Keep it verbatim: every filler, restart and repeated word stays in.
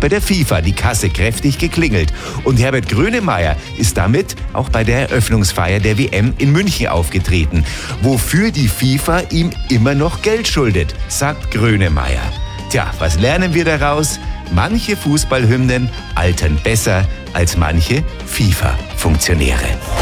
bei der FIFA die Kasse kräftig geklingelt. Und Herbert Grönemeyer ist damit auch bei der Eröffnungsfeier der W M in München aufgetreten, wofür die FIFA ihm immer noch Geld schuldet, sagt Grönemeyer. Tja, was lernen wir daraus? Manche Fußballhymnen altern besser als manche FIFA-Funktionäre.